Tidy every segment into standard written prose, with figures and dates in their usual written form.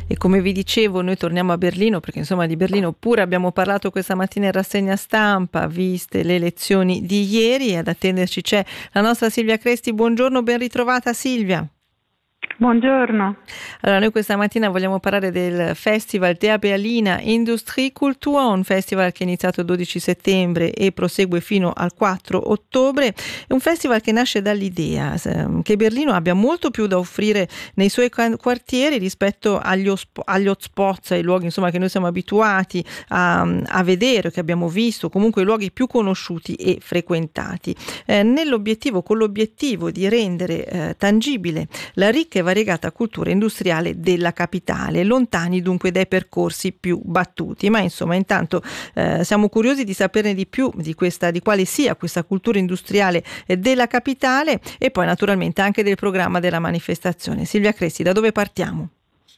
E come vi dicevo, noi torniamo a Berlino perché insomma di Berlino pure abbiamo parlato questa mattina in rassegna stampa, viste le elezioni di ieri, e ad attenderci c'è la nostra Silvia Cresti. Buongiorno, ben ritrovata Silvia. Buongiorno. Allora, noi questa mattina vogliamo parlare del Festival Der Berliner Industriekultur, un festival che è iniziato il 12 settembre e prosegue fino al 4 ottobre. È un festival che nasce dall'idea che Berlino abbia molto più da offrire nei suoi quartieri rispetto agli hotspots, ai luoghi insomma che noi siamo abituati a vedere, che abbiamo visto, comunque i luoghi più conosciuti e frequentati. Con l'obiettivo di rendere tangibile la ricca e variegata cultura industriale della capitale, lontani dunque dai percorsi più battuti. Ma insomma, intanto siamo curiosi di saperne di più di quale sia questa cultura industriale della capitale, e poi naturalmente anche del programma della manifestazione. Silvia Cresti, da dove partiamo?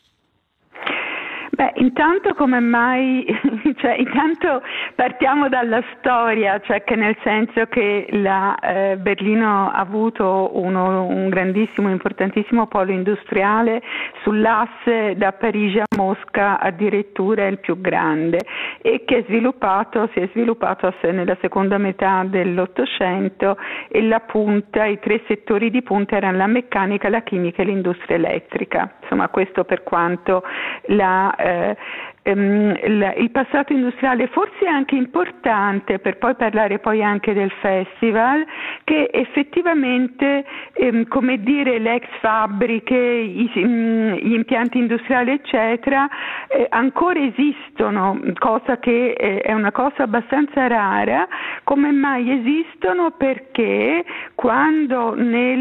Beh, intanto come mai, intanto partiamo dalla storia, cioè che nel senso che Berlino ha avuto un grandissimo, importantissimo polo industriale sull'asse da Parigi a Mosca, addirittura il più grande, e che si è sviluppato nella seconda metà dell'Ottocento, e i tre settori di punta erano la meccanica, la chimica e l'industria elettrica. Insomma, questo per quanto il passato industriale forse è anche importante, per poi parlare poi anche del festival, che effettivamente le ex fabbriche, gli impianti industriali eccetera ancora esistono, cosa che è una cosa abbastanza rara. Come mai esistono? Perché quando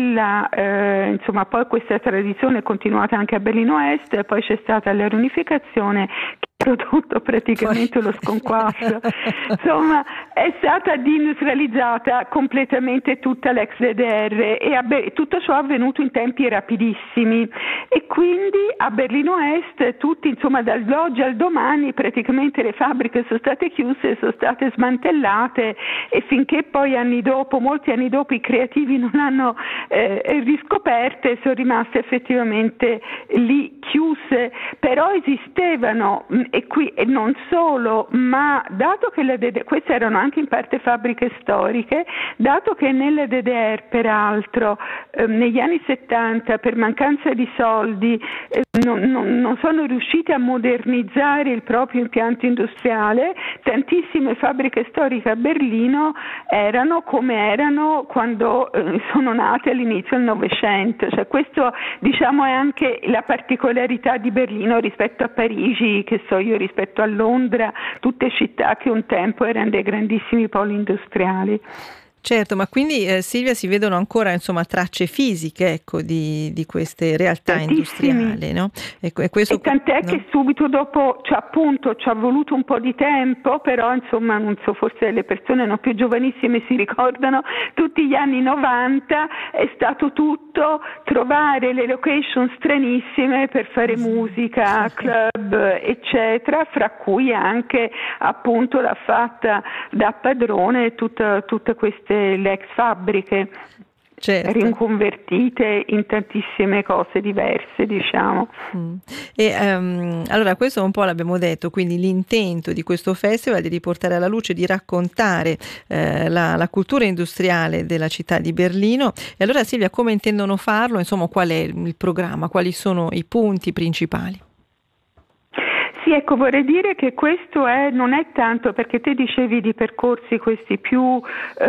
poi questa tradizione è continuata anche a Berlino Est, poi c'è stata la riunificazione che ha prodotto praticamente lo sconquasso. Insomma, è stata deindustrializzata completamente tutta l'ex DDR, e tutto ciò è avvenuto in tempi rapidissimi, e quindi a Berlino Est dall'oggi al domani praticamente le fabbriche sono state chiuse, sono state smantellate, e finché poi molti anni dopo i creativi non hanno riscoperte, sono rimaste effettivamente lì chiuse. Però esistevano, e non solo, ma dato che queste erano anche in parte fabbriche storiche, dato che nella DDR peraltro negli anni 70 per mancanza di soldi non sono riusciti a modernizzare il proprio impianto industriale, tantissime fabbriche storiche a Berlino erano come erano quando sono nate all'inizio del Novecento. Cioè, questo è anche la particolarità di Berlino rispetto a Parigi, rispetto a Londra, tutte città che un tempo erano dei grandissimi poli industriali. Certo, ma quindi Silvia, si vedono ancora tracce fisiche di queste realtà industriali, no? E tant'è che subito dopo, ci ha voluto un po' di tempo, però non so, forse le persone più giovanissime si ricordano, tutti gli anni 90 è stato tutto trovare le location stranissime per fare musica, club, eccetera, fra cui anche appunto l'ha fatta da padrone tutte queste le ex fabbriche, certo, riconvertite in tantissime cose diverse, diciamo. E allora questo un po' l'abbiamo detto, quindi l'intento di questo festival è di riportare alla luce, di raccontare la cultura industriale della città di Berlino. E allora Silvia, come intendono farlo? Insomma, qual è il programma? Quali sono i punti principali? Sì, ecco, vorrei dire che questo non è tanto, perché te dicevi di percorsi questi più,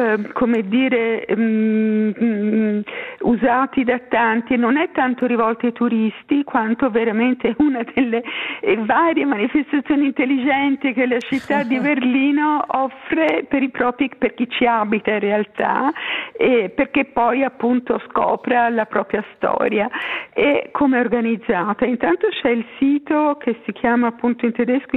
usati da tanti, non è tanto rivolto ai turisti quanto veramente una delle varie manifestazioni intelligenti che la città di Berlino offre per chi ci abita in realtà, perché poi appunto scopra la propria storia e come è organizzata. Intanto c'è il sito che si chiama appunto appunto in tedesco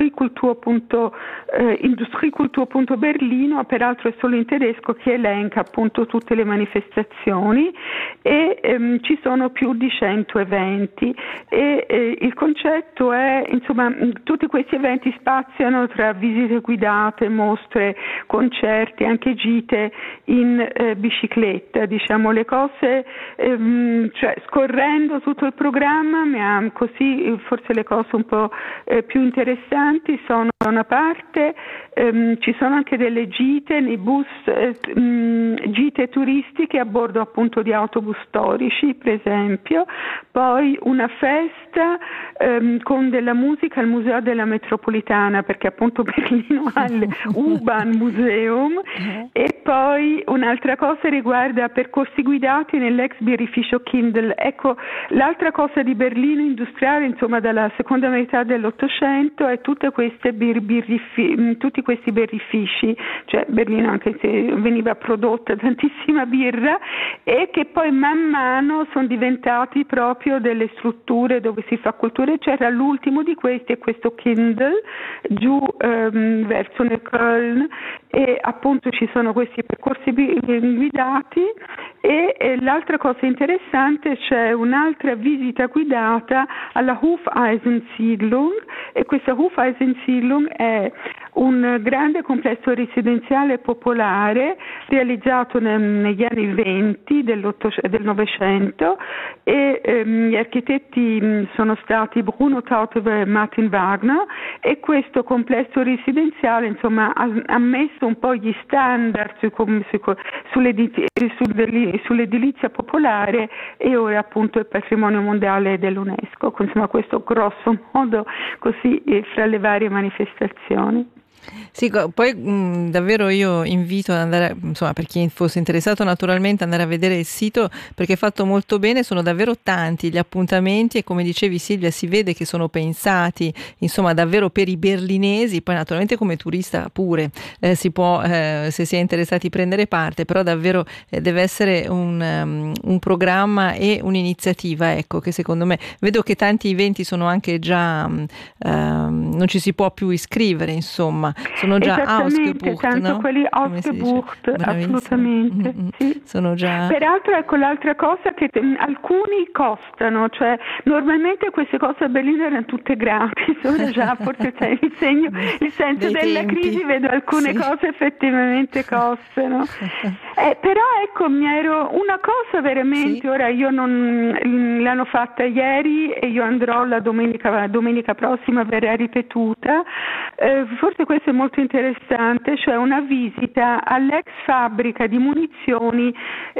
Industriekultur.Berlino, peraltro è solo in tedesco, che elenca appunto tutte le manifestazioni e ci sono più di 100 eventi e il concetto è, insomma, tutti questi eventi spaziano tra visite guidate, mostre, concerti, anche gite in bicicletta, diciamo le cose, cioè scorrendo tutto il programma, così forse le cose un po' più interessanti sono da una parte, ci sono anche delle gite nei bus, gite turistiche a bordo appunto di autobus storici per esempio, poi una festa con della musica al Museo della Metropolitana, perché appunto Berlino ha il U-Bahn Museum, e poi un'altra cosa riguarda percorsi guidati nell'ex birrificio Kindl. Ecco, l'altra cosa di Berlino industriale, insomma, dalla seconda metà dell'Ottocento è tutti questi birrifici, cioè Berlino anche se veniva prodotta tantissima birra, e che poi man mano sono diventati proprio delle strutture dove si fa cultura, eccetera. L'ultimo di questi è questo Kindl giù verso Neukölln, e appunto ci sono questi percorsi guidati e l'altra cosa interessante, c'è un'altra visita guidata alla Hufeisensiedlung, e questa Hufeisensiedlung è un grande complesso residenziale popolare realizzato negli anni 20 del Novecento, e gli architetti sono stati Bruno Tauteber e Martin Wagner, e questo complesso residenziale insomma ha messo un po' gli standard sull'edilizia popolare, e ora appunto è patrimonio mondiale dell'UNESCO. Insomma, questo grosso modo così fra le varie manifestazioni. Sì, poi davvero io invito ad andare, insomma, per chi fosse interessato naturalmente, andare a vedere il sito, perché è fatto molto bene, sono davvero tanti gli appuntamenti e come dicevi Silvia si vede che sono pensati insomma davvero per i berlinesi, poi naturalmente come turista pure si può se si è interessati prendere parte, però davvero deve essere un programma e un'iniziativa, ecco, che secondo me, vedo che tanti eventi sono anche già non ci si può più iscrivere, insomma, sono già esattamente, tanto no? quelli ausgebucht, assolutamente. Sì. Sono già... Peraltro ecco l'altra cosa che alcuni costano, cioè normalmente queste cose a Berlino erano tutte gratis, ora già forse c'è il senso della tempi. Crisi, vedo alcune cose effettivamente costano. Però ecco, una cosa veramente, ora io l'hanno fatta ieri e io andrò la domenica prossima, verrà ripetuta, forse questo è molto interessante, cioè una visita all'ex fabbrica di munizioni,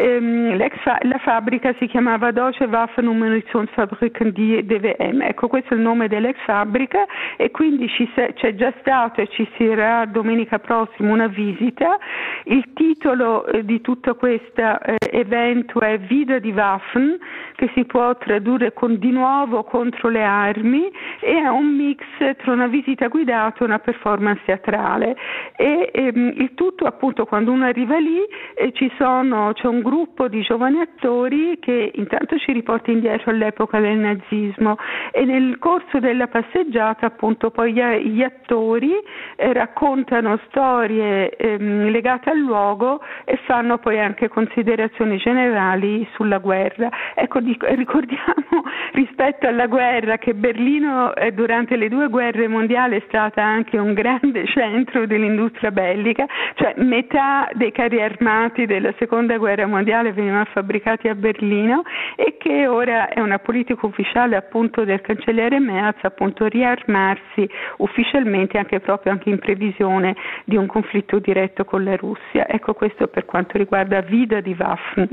la fabbrica si chiamava Deutsche Waffen- und Munitionsfabriken di DWM, ecco questo è il nome dell'ex fabbrica, e quindi c'è già stato e ci sarà domenica prossima una visita. Il titolo di tutto questo evento è Wieder die Waffen, che si può tradurre con di nuovo contro le armi, e è un mix tra una visita guidata e una performance teatrale, e il tutto appunto quando uno arriva lì c'è un gruppo di giovani attori che intanto ci riporta indietro all'epoca del nazismo, e nel corso della passeggiata appunto poi gli attori raccontano storie legate al luogo e fanno poi anche considerazioni generali sulla guerra. Ecco, ricordiamo rispetto alla guerra che Berlino durante le 2 guerre mondiali è stata anche un grande centro dell'industria bellica, cioè metà dei carri armati della seconda guerra mondiale venivano fabbricati a Berlino, e che ora è una politica ufficiale appunto del cancelliere Merz, appunto riarmarsi ufficialmente anche in previsione di un conflitto diretto con la Russia. Ecco, questo per quanto riguarda Wieder die Waffen.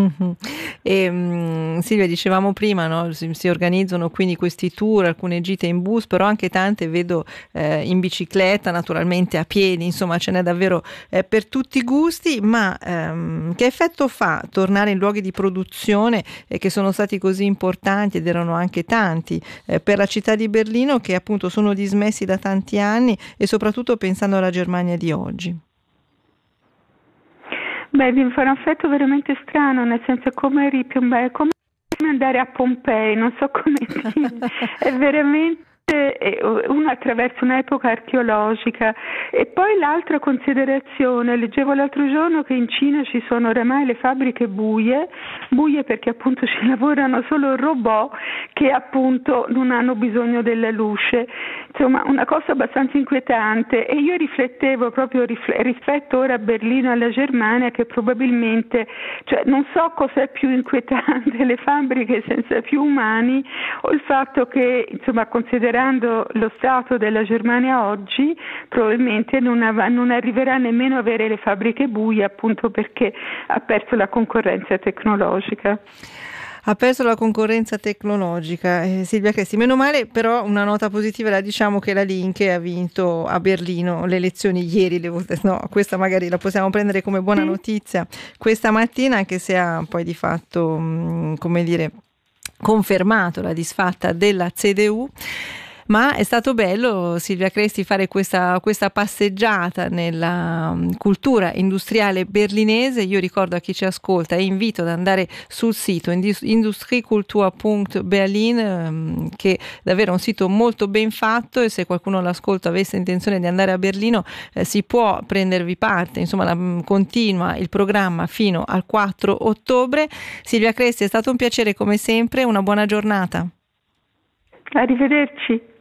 E, Silvia, dicevamo prima, no? Si organizzano quindi questi tour, alcune gite in bus, però anche tante vedo in bicicletta, naturalmente a piedi, insomma ce n'è davvero per tutti i gusti, ma che effetto fa tornare in luoghi di produzione che sono stati così importanti, ed erano anche tanti per la città di Berlino, che appunto sono dismessi da tanti anni, e soprattutto pensando alla Germania di oggi? Beh, mi fa un effetto veramente strano, nel senso come andare a Pompei, non so come dire, è veramente una attraverso un'epoca archeologica, e poi l'altra considerazione, leggevo l'altro giorno che in Cina ci sono oramai le fabbriche buie perché appunto ci lavorano solo robot che appunto non hanno bisogno della luce, insomma una cosa abbastanza inquietante. E io riflettevo proprio rispetto ora a Berlino e alla Germania, che probabilmente, cioè non so cos'è più inquietante, le fabbriche senza più umani o il fatto che, insomma, considerando lo stato della Germania oggi, probabilmente non arriverà nemmeno a avere le fabbriche buie, appunto perché ha perso la concorrenza tecnologica. Ha perso la concorrenza tecnologica, Silvia Cressi. Meno male, però una nota positiva la diciamo, che la Linke ha vinto a Berlino le elezioni ieri. No, questa magari la possiamo prendere come buona notizia questa mattina, anche se ha poi di fatto, come dire, confermato la disfatta della CDU. Ma è stato bello, Silvia Cressi, fare questa passeggiata nella cultura industriale berlinese. Io ricordo a chi ci ascolta e invito ad andare sul sito industriekultur.berlin, che è davvero un sito molto ben fatto, e se qualcuno all'ascolto avesse intenzione di andare a Berlino si può prendervi parte, insomma continua il programma fino al 4 ottobre. Silvia Cressi, è stato un piacere come sempre, una buona giornata. Arrivederci.